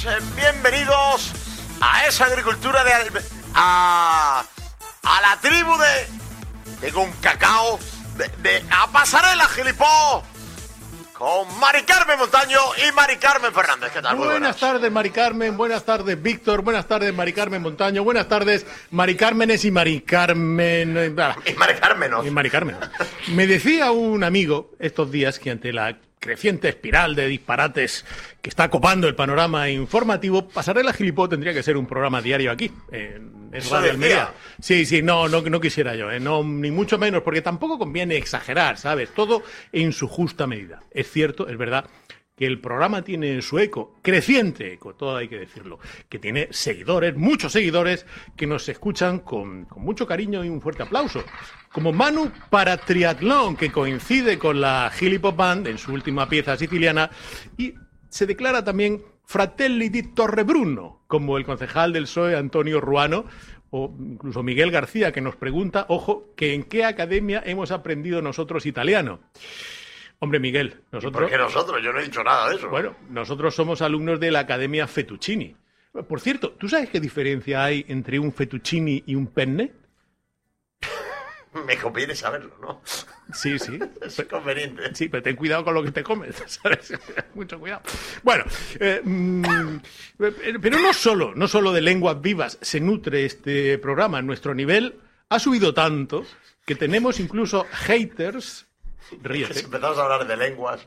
Bienvenidos a esa agricultura a la tribu de con cacao a Pasarela Gilipó con Mari Carmen Montaño y Mari Carmen Fernández. ¿Qué tal? Buenas tardes, Mari Carmen. Buenas tardes, Víctor. Buenas tardes, Mari Carmen Montaño. Buenas tardes, Mari Cármenes y Mari Carmen. Y Mari Cármenos. Y Mari Carmen. Me decía un amigo estos días que ante la creciente espiral de disparates que está copando el panorama informativo, Pasarela Gilipó tendría que ser un programa diario aquí, en Radio Almería. Sí, no quisiera yo, no, ni mucho menos, porque tampoco conviene exagerar, ¿sabes? Todo en su justa medida. Es cierto, es verdad, que el programa tiene su eco, creciente eco, todo hay que decirlo, que tiene seguidores, muchos seguidores, que nos escuchan con mucho cariño y un fuerte aplauso. Como Manu para Triatlón, que coincide con la Gilipó Band en su última pieza siciliana, y se declara también Fratelli di Torrebruno, como el concejal del PSOE Antonio Ruano, o incluso Miguel García, que nos pregunta, ojo, que en qué academia hemos aprendido nosotros italiano. Hombre, Miguel, nosotros... ¿Por qué nosotros? Yo no he dicho nada de eso. Bueno, nosotros somos alumnos de la Academia Fettuccini. Por cierto, ¿tú sabes qué diferencia hay entre un fettuccini y un penne? Me conviene saberlo, ¿no? Sí. Es conveniente. Sí, pero ten cuidado con lo que te comes, ¿sabes? Mucho cuidado. Bueno, pero no solo de lenguas vivas se nutre este programa. Nuestro nivel ha subido tanto que tenemos incluso haters... Ríete. Si empezamos a hablar de lenguas.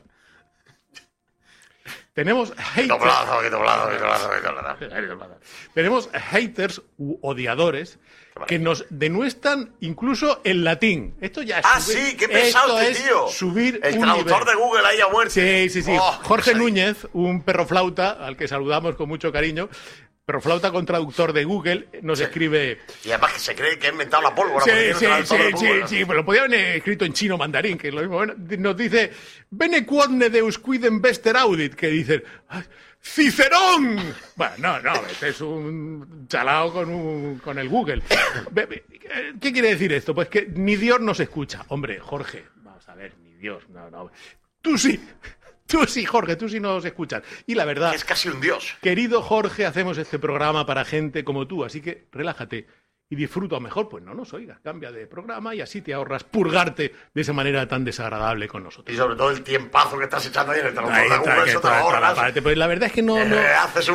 Tenemos haters. Doblado. Tenemos haters u odiadores que nos denuestran incluso el latín. Esto ya es sí, qué pesado este tío. Subir el un traductor nivel. de Google ahí a muerte. Sí. Oh, Jorge Núñez, un perro flauta al que saludamos con mucho cariño. Pero flauta con traductor de Google nos escribe... Y además que se cree que ha inventado la pólvora. Sí, pero lo podía haber escrito en chino mandarín, que es lo mismo. Bueno, nos dice, bene quodne deus quidem bester audit, que dice, ¡Cicerón! Bueno, no, este es un chalao con el Google. ¿Qué quiere decir esto? Pues que ni Dios nos escucha. Hombre, Jorge, vamos a ver, ni Dios, no. Tú sí, Jorge, tú sí nos escuchas. Y la verdad... Es casi un dios. Querido Jorge, hacemos este programa para gente como tú, así que relájate y disfruta, o mejor, pues no nos oigas, cambia de programa y así te ahorras purgarte de esa manera tan desagradable con nosotros. Y sobre todo el tiempazo que estás echando ahí en el traductor de Google, eso te lo ahorras. Pues la verdad es que no... Haces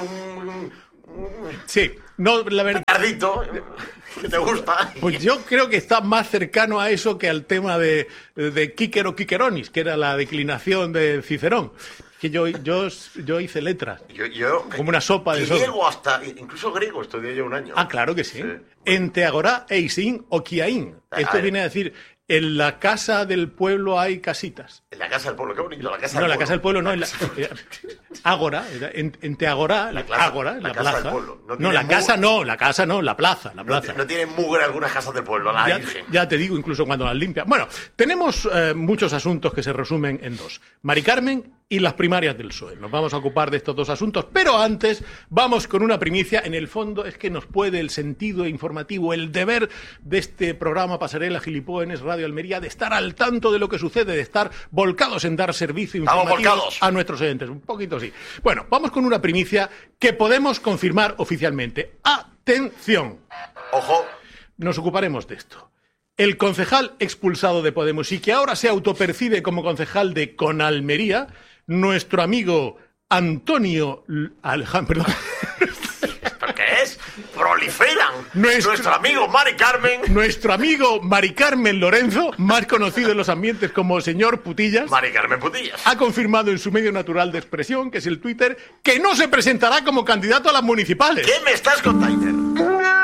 Sí, no, la verdad... Tardito, que te gusta. Pues yo creo que está más cercano a eso que al tema de Cícero Ciceronis, que era la declinación de Cicerón. Que yo hice letras. Yo como una sopa de sopa. Griego incluso griego estudié yo un año. Ah, claro que sí. Ente agora eisin o kiain. Esto viene a decir, en la casa del pueblo hay casitas. En la casa del pueblo, qué bonito, la casa del pueblo. No, la pueblo. casa del pueblo no, en la... Ágora, ente agora, la ágora, la plaza. Del pueblo. No, la casa no, la plaza. No tienen mugre algunas casas del pueblo, la Virgen. Ya te digo, incluso cuando las limpian. Bueno, tenemos muchos asuntos que se resumen en dos. Mari Carmen y las primarias del PSOE. Nos vamos a ocupar de estos dos asuntos, pero antes vamos con una primicia. En el fondo es que nos puede el sentido informativo, el deber de este programa Pasarela Gilipó en Radio Almería, de estar al tanto de lo que sucede, de estar volcados en dar servicio informativo a nuestros oyentes. Un poquito sí. Bueno, vamos con una primicia que podemos confirmar oficialmente. ¡Atención! ¡Ojo! Nos ocuparemos de esto. El concejal expulsado de Podemos y que ahora se autopercibe como concejal de Conalmería, nuestro amigo Antonio Alejandro... ¿Esto qué es? Proliferan. Nuestro amigo Mari Carmen. Nuestro amigo Mari Carmen Lorenzo, más conocido en los ambientes como señor Putillas. Mari Carmen Putillas. Ha confirmado en su medio natural de expresión, que es el Twitter, que no se presentará como candidato a las municipales. ¿Qué me estás contando?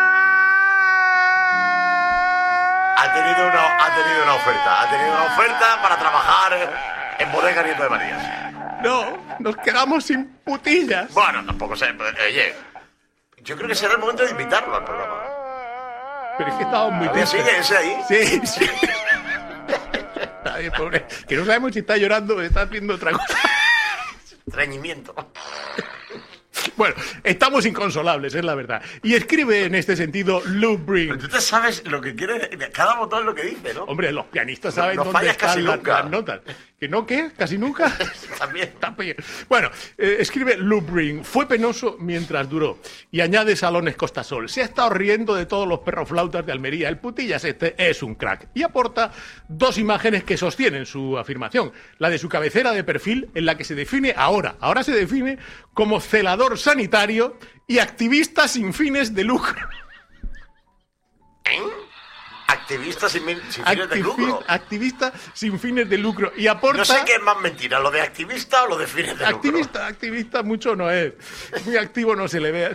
Ha tenido una oferta para trabajar en Bodega Nieto de Marías. No, nos quedamos sin Putillas. Bueno, tampoco sé. Oye, yo creo que será el momento de invitarlo al programa. Pero es que estamos muy tristes. ¿Sigue ese ahí? Sí. Está bien, pobre. Que no sabemos si está llorando o está haciendo otra cosa. Estreñimiento. Bueno, estamos inconsolables, es la verdad. Y escribe en este sentido Lou Breen. Pero tú te sabes lo que quiere, cada botón lo que dice, ¿no? Hombre, los pianistas saben no dónde fallas están casi las nunca. notas. ¿Que no qué? ¿Casi nunca? También. Bueno, escribe Lubring. Fue penoso mientras duró. Y añade Salones Costasol. Se ha estado riendo de todos los perroflautas de Almería. El putillas este es un crack. Y aporta 2 imágenes que sostienen su afirmación. La de su cabecera de perfil, en la que se define ahora se define como celador sanitario y activista sin fines de lucro. Activista sin fines de lucro. Activista sin fines de lucro. Y aporta... No sé qué es más mentira, lo de activista o lo de fines de lucro. Activista mucho no es. Muy activo no se le ve.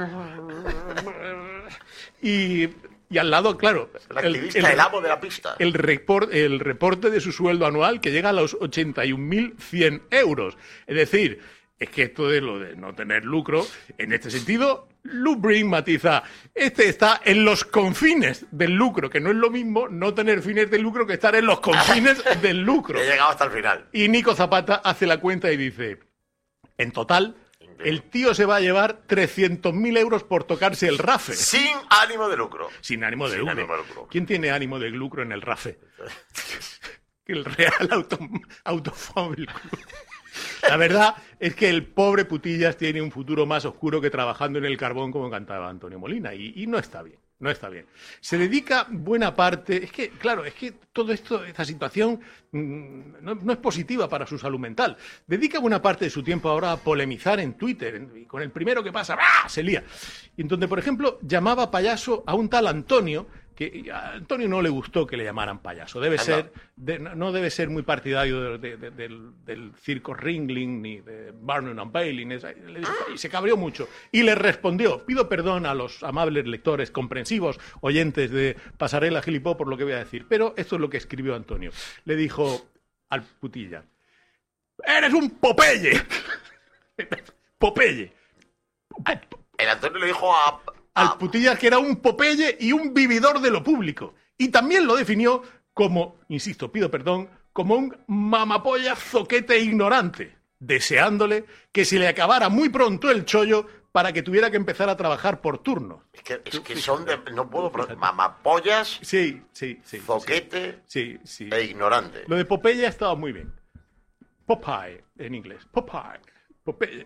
Y al lado, claro... El activista, el amo de la pista. El reporte de su sueldo anual, que llega a los 81.100 euros. Es decir, es que esto de lo de no tener lucro, en este sentido... Lubring matiza, este está en los confines del lucro, que no es lo mismo no tener fines de lucro que estar en los confines del lucro. He llegado hasta el final. Y Nico Zapata hace la cuenta y dice, en total, el tío se va a llevar 300.000 euros por tocarse el RAFE. Sin ánimo de lucro. Sin ánimo de lucro. ¿Quién tiene ánimo de lucro en el RAFE? El Real Automóvil Club. La verdad es que el pobre Putillas tiene un futuro más oscuro que trabajando en el carbón como cantaba Antonio Molina y no está bien, no está bien. Se dedica buena parte, es que todo esto, esta situación no es positiva para su salud mental. Dedica buena parte de su tiempo ahora a polemizar en Twitter y con el primero que pasa, ¡ah!, se lía. Y en donde, por ejemplo, llamaba payaso a un tal Antonio, que a Antonio no le gustó que le llamaran payaso. No debe ser muy partidario del circo Ringling ni de Barnum and Bailey. Y se cabreó mucho. Y le respondió, pido perdón a los amables lectores, comprensivos oyentes de Pasarela Gilipó por lo que voy a decir. Pero esto es lo que escribió Antonio. Le dijo al Putilla, ¡eres un Popeye! Popeye. El Antonio le dijo al Putillas que era un Popeye y un vividor de lo público. Y también lo definió como, insisto, pido perdón, como un mamapolla zoquete ignorante, deseándole que se le acabara muy pronto el chollo para que tuviera que empezar a trabajar por turno. Es que son de... No puedo... Mamapollas, sí. zoquete sí. e ignorante. Lo de Popeye ha estado muy bien. Popeye, en inglés. Popeye.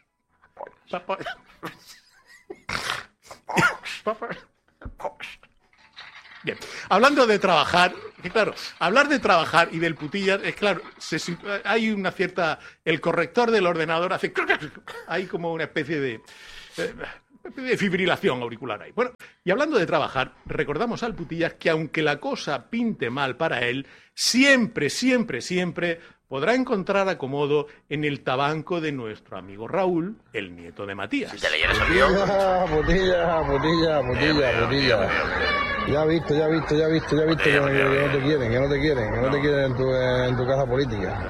Bien, hablando de trabajar, que claro, hablar de trabajar y del Putillas, es claro, hay una cierta... El corrector del ordenador hace... Hay como una especie de fibrilación auricular ahí. Bueno, y hablando de trabajar, recordamos al Putillas que aunque la cosa pinte mal para él, siempre podrá encontrar acomodo en el tabanco de nuestro amigo Raúl, el nieto de Matías. Si te leyeras el guión. Putilla. Ya he visto que no te quieren en tu casa política.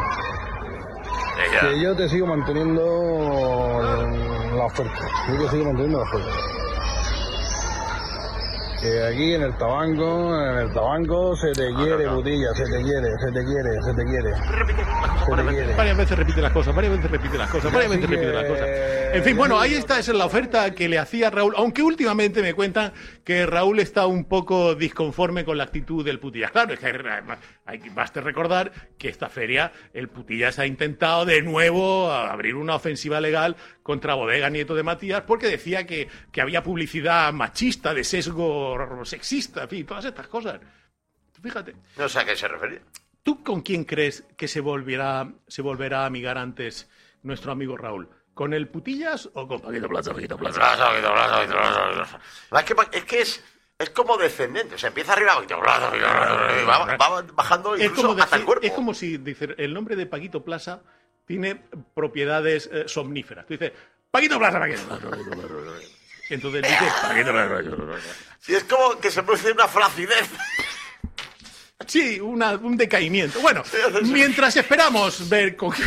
Que yo te sigo manteniendo la oferta. Que aquí en el tabanco se te quiere, Putilla, se te quiere. Varias veces repite las cosas. En fin, bueno, ahí está, esa es la oferta que le hacía Raúl, aunque últimamente me cuentan que Raúl está un poco disconforme con la actitud del Putillas. Claro, es que basta recordar que esta feria el Putillas ha intentado de nuevo abrir una ofensiva legal contra Bodega Nieto de Matías porque decía que había publicidad machista, de sesgo sexista, en fin, todas estas cosas. Fíjate. No sé a qué se refería. ¿Tú con quién crees que se volverá a amigar antes nuestro amigo Raúl? ¿Con el Putillas o con Paquito Plaza? Es que es como descendente, o sea, empieza arriba y va bajando incluso hasta el cuerpo. Es como si dice, el nombre de Paquito Plaza tiene propiedades somníferas. Tú dices, Paquito Plaza. Entonces dice, Paquito Plaza. Sí, es como que se produce una flacidez. Sí, un decaimiento. Bueno, mientras esperamos ver con...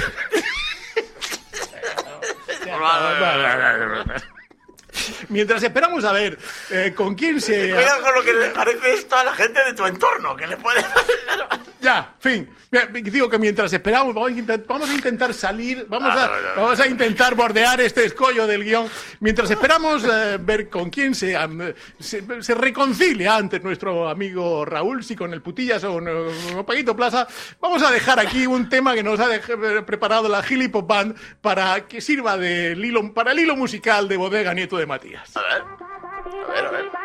Mientras esperamos a ver con quién se... Cuidado con lo que le parece esto a la gente de tu entorno, que le puede... Ya, fin. Digo que mientras esperamos, vamos a intentar salir, vamos a intentar bordear este escollo del guión. Mientras esperamos ver con quién se reconcilia antes nuestro amigo Raúl, si con el Putillas o con Paquito Plaza, vamos a dejar aquí un tema que nos ha preparado la Gilipop Band para que sirva para el hilo musical de Bodega Nieto de Matías. A ver.